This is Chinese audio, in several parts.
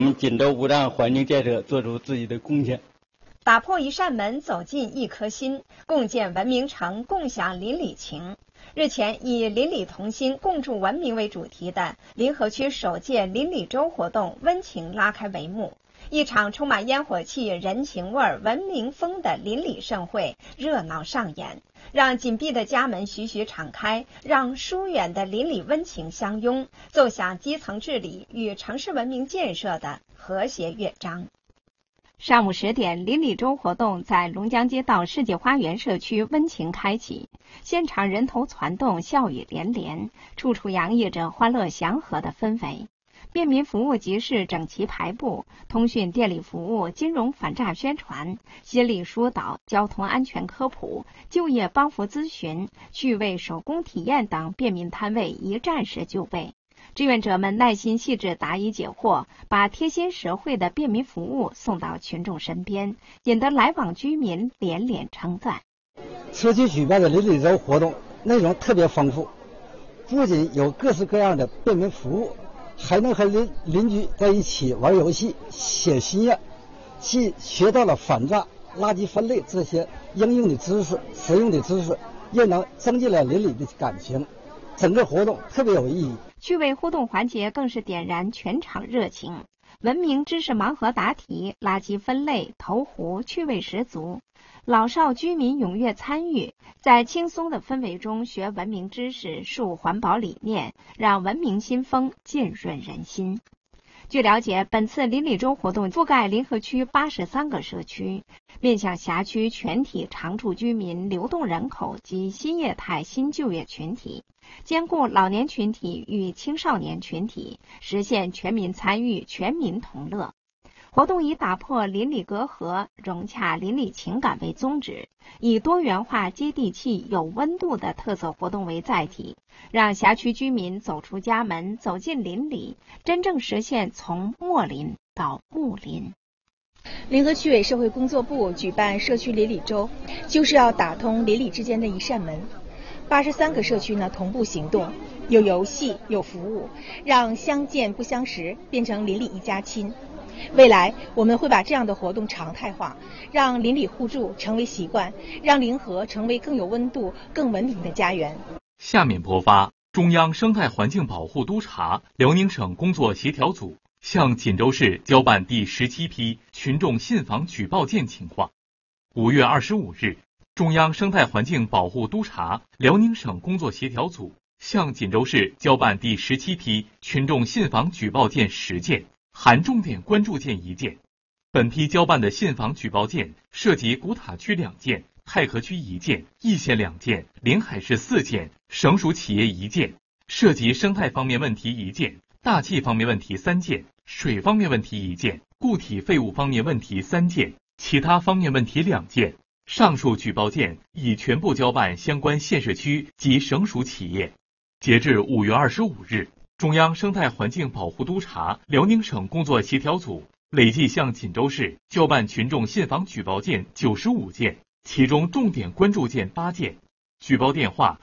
我们锦州五站环境建设做出自己的贡献。 打破一扇门，走进一颗心，共建文明城，共享邻里情。日前，以邻里同心，共筑文明为主题的临河区首届邻里周活动温情拉开帷幕。一场充满烟火气、人情味、文明风的邻里盛会热闹上演，让紧闭的家门徐徐敞开，让疏远的邻里温情相拥，奏响基层治理与城市文明建设的和谐乐章。上午10点，邻里周活动在龙江街道世纪花园社区温情开启，现场人头攒动，笑语连连，处处洋溢着欢乐祥和的氛围。便民服务集市整齐排布，通讯电力服务、金融反诈宣传、心理疏导、交通安全科普、就业帮扶咨询、趣味手工体验等便民摊位一站式就位。志愿者们耐心细致答疑解惑，把贴心实惠的便民服务送到群众身边，引得来往居民连连称赞。 社区举办的邻里周活动内容特别丰富，不仅有各式各样的便民服务，还能和邻居在一起玩游戏、写心愿，既学到了反诈、垃圾分类这些应用的知识、实用的知识，也能增进了邻里的感情。整个活动特别有意义。 趣味互动环节更是点燃全场热情，文明知识盲盒答题、垃圾分类、投壶，趣味十足。老少居民踊跃参与，在轻松的氛围中学文明知识、树环保理念，让文明新风浸润人心。据了解，本次邻里周活动覆盖临河区83个社区，面向辖区全体常住居民、流动人口及新业态新就业群体，兼顾老年群体与青少年群体，实现全民参与、全民同乐。活动以打破邻里隔阂、融洽邻里情感为宗旨，以多元化、接地气、有温度的特色活动为载体，让辖区居民走出家门，走进邻里，真正实现从陌邻到睦邻。 临河区委社会工作部举办社区邻里周，就是要打通邻里之间的一扇门。83个社区同步行动，有游戏，有服务，让相见不相识变成邻里一家亲。未来我们会把这样的活动常态化，让邻里互助成为习惯，让临河成为更有温度、更文明的家园。 下面播发中央生态环境保护督察辽宁省工作协调组向锦州市交办第17批群众信访举报件情况。5月25日，中央生态环境保护督察辽宁省工作协调组向锦州市交办第17批群众信访举报件10件，含重点关注件1件。本批交办的信访举报件涉及古塔区2件、太和区1件、易县2件、临海市4件、省属企业1件，涉及生态方面问题1件、大气方面问题3件、水方面问题1件、固体废物方面问题3件、其他方面问题2件。上述举报件已全部交办相关县市区及省属企业。截至5月25日，中央生态环境保护督察辽宁省工作协调组累计向锦州市交办群众信访举报件95件，其中重点关注件8件。举报电话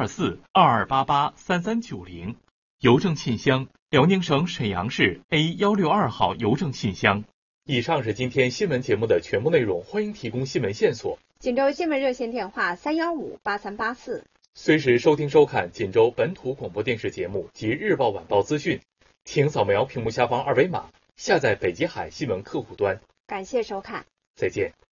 024-2288-3390，邮政信箱辽宁省沈阳市 A162号邮政信箱。以上是今天新闻节目的全部内容，欢迎提供新闻线索。 锦州新闻热线电话315-8384。 随时收听收看锦州本土广播电视节目及日报晚报资讯，请扫描屏幕下方2维码，下载北极海新闻客户端。 感谢收看， 再见。